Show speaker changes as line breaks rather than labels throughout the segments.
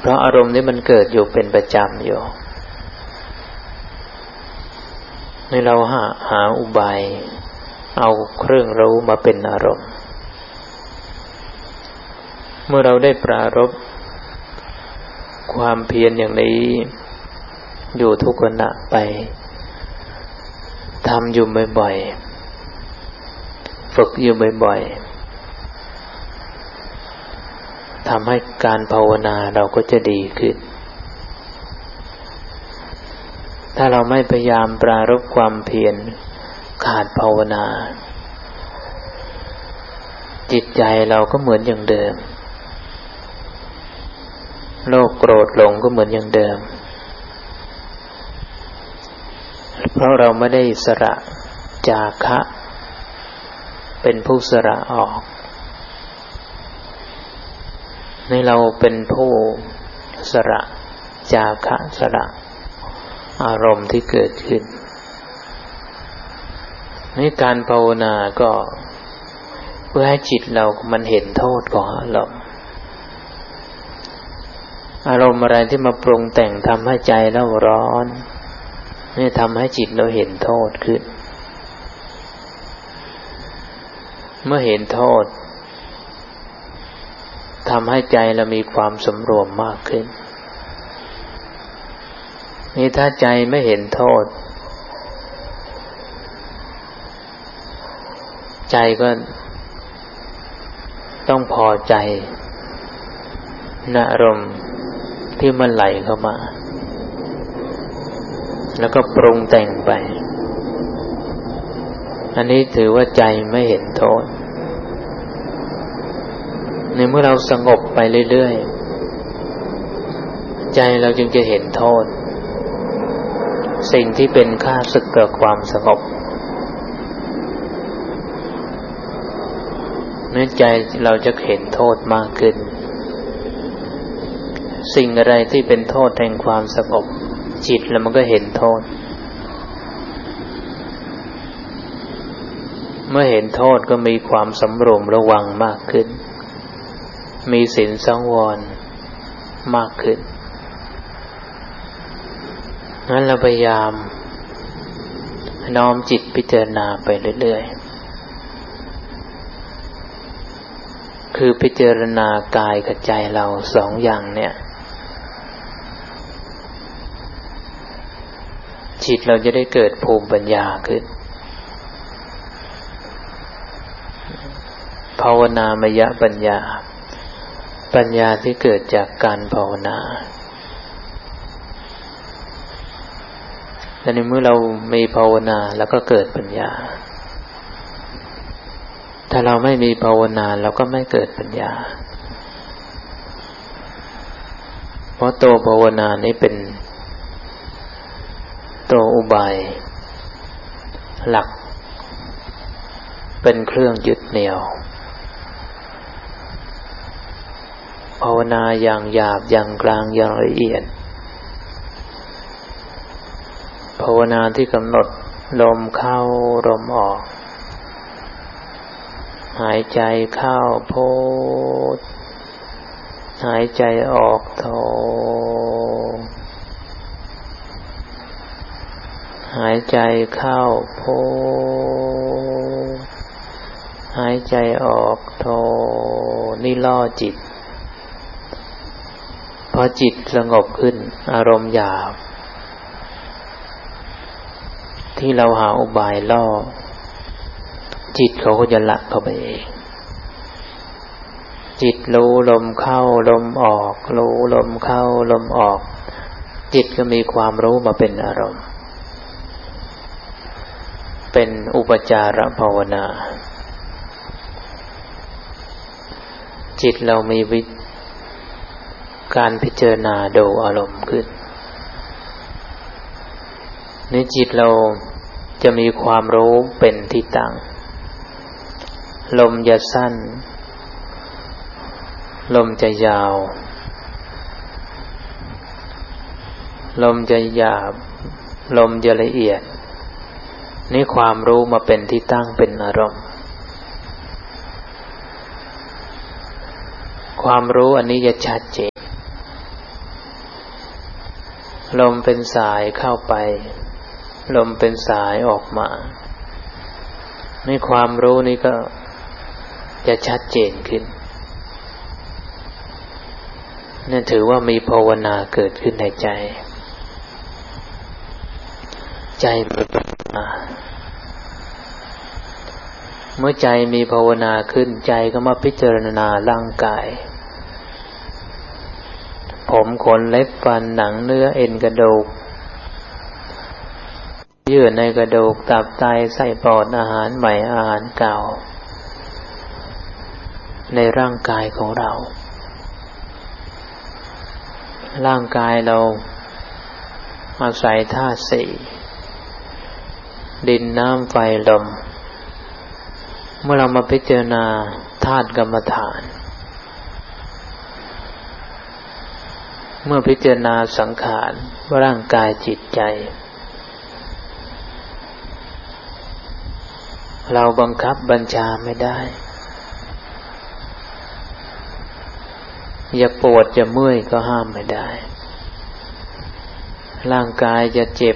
เพราะอารมณ์นี้มันเกิดอยู่เป็นประจำอยู่ให้เราหาอุบายเอาเครื่องรู้มาเป็นอารมณ์เมื่อเราได้ปรารภความเพียรอย่างนี้อยู่ทุกขณะไปทำอยู่บ่อยๆฝึกอยู่บ่อยๆทำให้การภาวนาเราก็จะดีขึ้นถ้าเราไม่พยายามปรารภความเพียรขาดภาวนาจิตใจเราก็เหมือนอย่างเดิมโลภโกรธหลงก็เหมือนอย่างเดิมเพราะเราไม่ได้สละจาคะเป็นผู้สละออกในเราเป็นผู้สละจาคะสละอารมณ์ที่เกิดขึ้นในการภาวนาก็เพื่อให้จิตเรามันเห็นโทษของอารมณ์อะไรที่มาปรุงแต่งทำให้ใจเราร้อนนี่ทำให้จิตเราเห็นโทษขึ้นเมื่อเห็นโทษทำให้ใจเรามีความสำรวมมากขึ้นนี่ถ้าใจไม่เห็นโทษใจก็ต้องพอใจในอารมณ์ที่มันไหลเข้ามาแล้วก็ปรุงแต่งไปอันนี้ถือว่าใจไม่เห็นโทษในเมื่อเราสงบไปเรื่อยๆใจเราจึงจะเห็นโทษสิ่งที่เป็นข้าศึกต่อความสงบในใจเราจะเห็นโทษมากขึ้นสิ่งอะไรที่เป็นโทษแห่งความสงบจิตแล้วมันก็เห็นโทษเมื่อเห็นโทษก็มีความสำรวมระวังมากขึ้นมีศีลสังวรมากขึ้นงั้นเราพยายามน้อมจิตพิจารณาไปเรื่อยๆคือพิจารณากายกับใจเราสองอย่างเนี่ยจิตเราจะได้เกิดภูมิปัญญาขึ้นภาวนามยปัญญาปัญญาที่เกิดจากการภาวนาและในเมื่อเรามีภาวนาแล้วก็เกิดปัญญาถ้าเราไม่มีภาวนาเราก็ไม่เกิดปัญญาเพราะตัวภาวนานี้เป็นตัวอุบายหลักเป็นเครื่องยึดเหนี่ยวภาวนาอย่างหยาบอย่างกลางอย่างละเอียดภาวนาที่กำหนดลมเข้าลมออกหายใจเข้าโพธหายใจออกโทหายใจเข้าโพธหายใจออกโทนี่ล่อจิตพอจิตสงบขึ้นอารมณ์หยาบที่เราหาอุบายล่อจิตเขาก็จะละเข้าไปเองจิตรู้ลมเข้าลมออกรู้ลมเข้าลมออกจิตก็มีความรู้มาเป็นอารมณ์เป็นอุปจารภาวนาจิตเรามีการพิจารณาดูอารมณ์ขึ้นในจิตเราจะมีความรู้เป็นที่ตั้งลมจะสั้นลมจะยาวลมจะหยาบลมจะละเอียดนี่ความรู้มาเป็นที่ตั้งเป็นอารมณ์ความรู้อันนี้จะชัดเจนลมเป็นสายเข้าไปลมเป็นสายออกมาในความรู้นี้ก็จะชัดเจนขึ้นนั่นถือว่ามีภาวนาเกิดขึ้นในใจมีภาวนาเมื่อใจมีภาวนาขึ้นใจก็มาพิจารณาร่างกายผมขนเล็บฟันหนังเนื้อเอ็นกระดูกเยื่อในกระดูกตับไตไส้ปอดอาหารใหม่อาหารเก่าในร่างกายของเราร่างกายเราอาศัยธาตุสี่ดินน้ำไฟลมเมื่อเรามาพิจารณาธาตุกรรมฐานเมื่อพิจารณาสังขารว่าร่างกายจิตใจเราบังคับบัญชาไม่ได้อย่าปวดจะเมื่อยก็ห้ามไม่ได้ร่างกายจะเจ็บ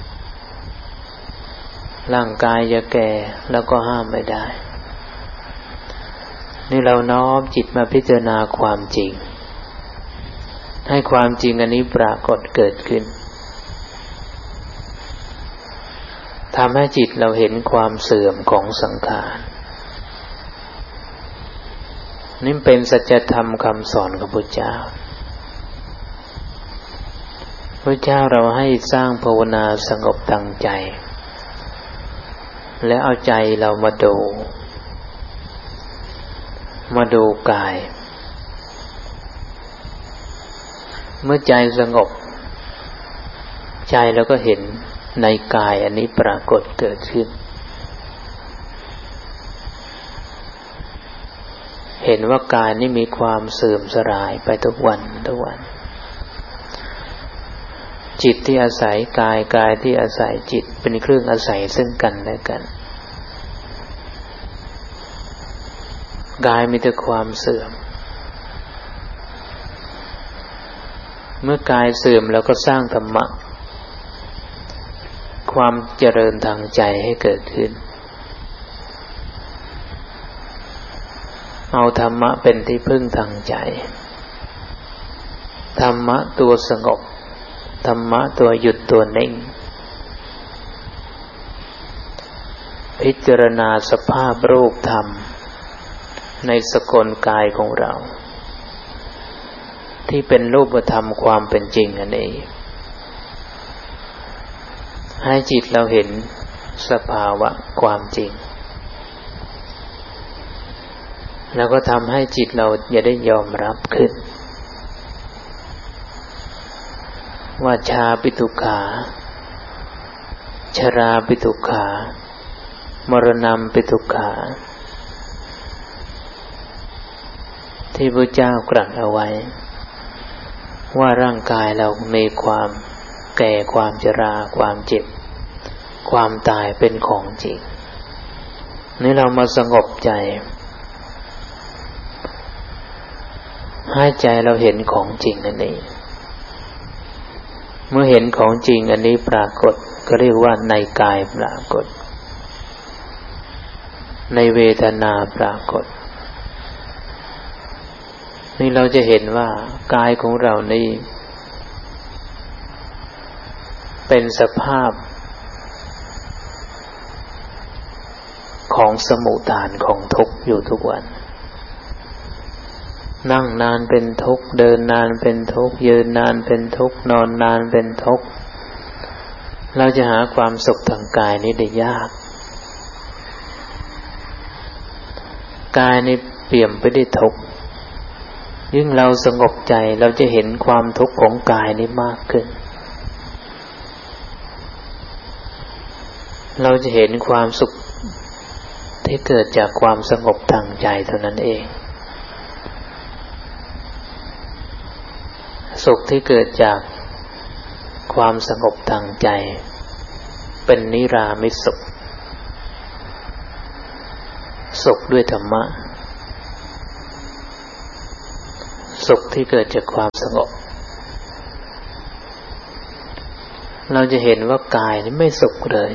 ร่างกายจะแก่แล้วก็ห้ามไม่ได้นี่เราน้อมจิตมาพิจารณาความจริงให้ความจริงอันนี้ปรากฏเกิดขึ้นทำให้จิตเราเห็นความเสื่อมของสังขารนี่เป็นสัจธรรมคำสอนของพระเจ้าพระเจ้าเราให้สร้างภาวนาสงบตั้งใจและเอาใจเรามาดูกายเมื่อใจสงบใจเราก็เห็นในกายอันนี้ปรากฏเกิดขึ้นเห็นว่ากายนี้มีความเสื่อมสลายไปทุกวันจิตที่อาศัยกายที่อาศัยจิตเป็นเครื่องอาศัยซึ่งกันและกันกายมีแต่ความเสื่อมเมื่อกายเสื่อมแล้วก็สร้างธรรมะความเจริญทางใจให้เกิดขึ้นเอาธรรมะเป็นที่พึ่งทางใจธรรมะตัวสงบธรรมะตัวหยุดตัวนิ่งพิจารณาสภาพรูปธรรมในสกลกายของเราที่เป็นรูปธรรมความเป็นจริงอันนี้ให้จิตเราเห็นสภาวะความจริงแล้วก็ทำให้จิตเราจะได้ยอมรับขึ้นว่าชาปิทุกขาชราปิทุกขามรณะปิทุกขาที่พระเจ้ากลั่นเอาไว้ว่าร่างกายเรามีความแก่ความชราความเจ็บความตายเป็นของจริงนี่เรามาสงบใจให้ใจเราเห็นของจริงนั่นเองเมื่อเห็นของจริงอันนี้ปรากฏก็เรียกว่าในกายปรากฏในเวทนาปรากฏนี่เราจะเห็นว่ากายของเรานี่เป็นสภาพของสมุฏฐานของทุกข์อยู่ทุกวันนั่งนานเป็นทุกข์เดินนานเป็นทุกข์ยืนนานเป็นทุกข์นอนนานเป็นทุกข์เราจะหาความสุขทางกายนี้ได้ยากกายนี้เปี่ยมไปด้วยทุกข์ยิ่งเราสงบใจเราจะเห็นความทุกข์ของกายนี้มากขึ้นเราจะเห็นความสุขที่เกิดจากความสงบทางใจเท่านั้นเองสุขที่เกิดจากความสงบทางใจเป็นนิรามิตสุขสุขด้วยธรรมะสุขที่เกิดจากความสงบเราจะเห็นว่ากายนี่ไม่สุขเลย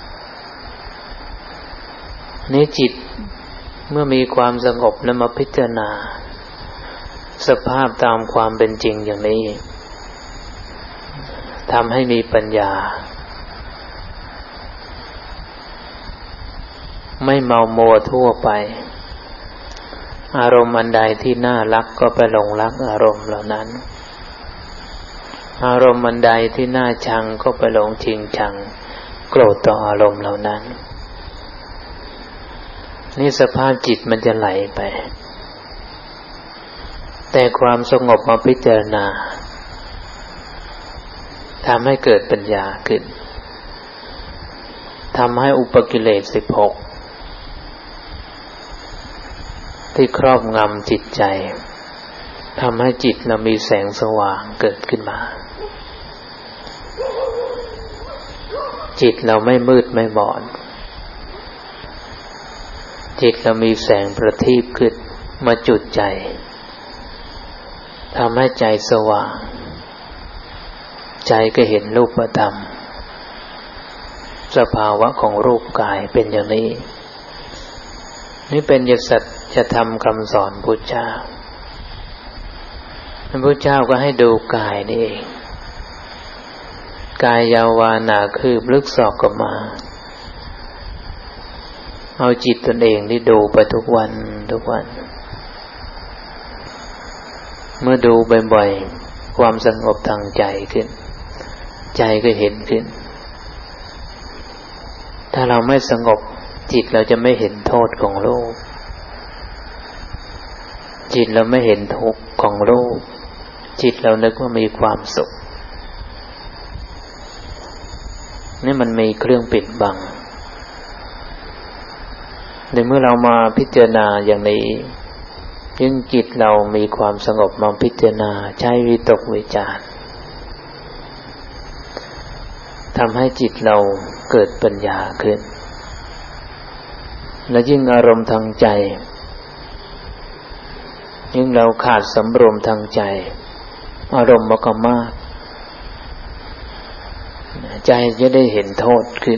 นี่จิตเมื่อมีความสงบแล้วมาพิจารณาสภาพตามความเป็นจริงอย่างนี้ทำให้มีปัญญาไม่เมามัวทั่วไปอารมณ์อันใดที่น่ารักก็ไปหลงรักอารมณ์เหล่านั้นอารมณ์อันใดที่น่าชังก็ไปหลงชิงชังโกรธต่ออารมณ์เหล่านั้นนี่สภาพจิตมันจะไหลไปแต่ความสงบมาพิจารณาทำให้เกิดปัญญาขึ้นทำให้อุปกิเลส16ที่ครอบงำจิตใจทำให้จิตเรามีแสงสว่างเกิดขึ้นมาจิตเราไม่มืดไม่บอดจิตเรามีแสงประทีปขึ้นมาจุดใจทำให้ใจสว่างใจก็เห็นรูปธรรมสภาวะของรูปกายเป็นอย่างนี้นี่เป็นสัจธรรมคำสอนพุทธเจ้าพระพุทธเจ้าก็ให้ดูกายนี่เองกายยาววานาคืบลึกศอกก็มาเอาจิตตนเองที่ดูไปทุกวันทุกวันเมื่อดูบ่อยๆความสงบทางใจขึ้นใจก็เห็นขึ้นถ้าเราไม่สงบจิตเราจะไม่เห็นโทษของโลกจิตเราไม่เห็นทุกข์ของโลกจิตเรานึกว่ามีความสุขนี่มันมีเครื่องปิดบังในเมื่อเรามาพิจารณาอย่างนี้ยิ่งจิตเรามีความสงบมาพิจารณาใช้วิตกวิจารทำให้จิตเราเกิดปัญญาขึ้นและยิ่งอารมณ์ทางใจยิ่งเราขาดสำรวมทางใจอารมณ์มันก็มากใจจะได้เห็นโทษขึ้น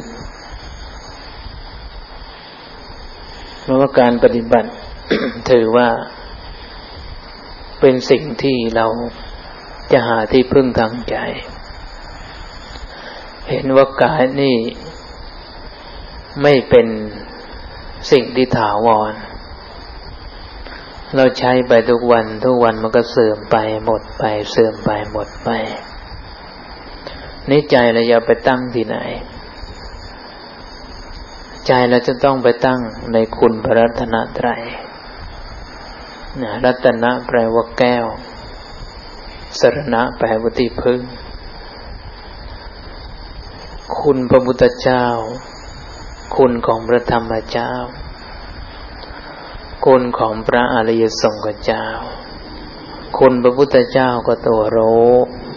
เพราะว่าการปฏิบัติ ถือว่าเป็นสิ่งที่เราจะหาที่พึ่งทางใจเห็นว่ากายนี่ไม่เป็นสิ่งที่ถาวรเราใช้ไปทุกวันมันก็เสื่อมไปหมดไปเสื่อมไปหมดไปนี่ใจเราอย่าไปตั้งที่ไหนใจเราจะต้องไปตั้งในคุณพระรัตนตรัยรัตนะแปลว่าแก้วสรณะแปลว่าที่พึ่งคุณพระพุทธเจ้าคุณของพระธรรมเจ้าคุณของพระอริยสงฆ์เจ้าคุณพระพุทธเจ้าก็ตัวรู้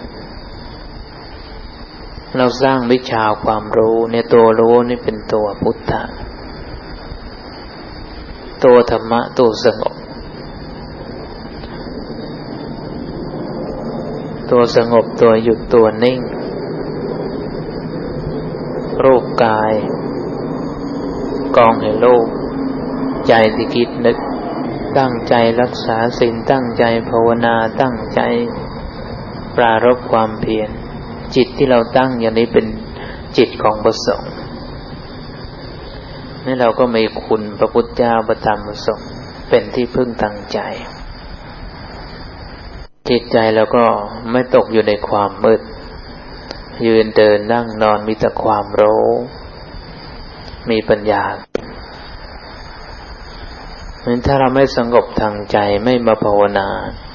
เราสร้างวิชาความรู้เนี่ยตัวรู้นี่เป็นตัวพุทธะตัวธรรมะตัวสงบตัวสงบตัวหยุดตัวนิ่งรูปกายกองให้โลกใจที่คิดนึกตั้งใจรักษาศีลตั้งใจภาวนาตั้งใจปรารภความเพียรจิตที่เราตั้งอย่างนี้เป็นจิตของพระสงฆ์นี่เราก็มีคุณพระพุทธเจ้าพระธรรมพระสงฆ์เป็นที่พึ่งทางใจจิตใจเราก็ไม่ตกอยู่ในความมืดยืนเดินนั่งนอนมีแต่ความรู้มีปัญญาถ้าเราไม่สงบทางใจไม่มาภาวนา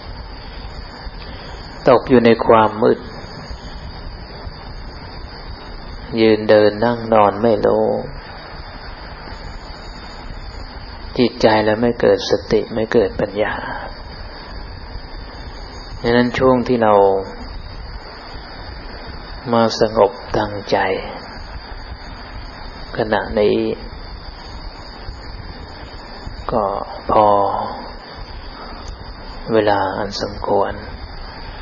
ตกอยู่ในความมืดยืนเดินนั่งนอนไม่รู้จิตใจแล้วไม่เกิดสติไม่เกิดปัญญาดังนั้นช่วงที่เรามาสงบทางใจขณะนี้ก็พอเวลาอันสมควร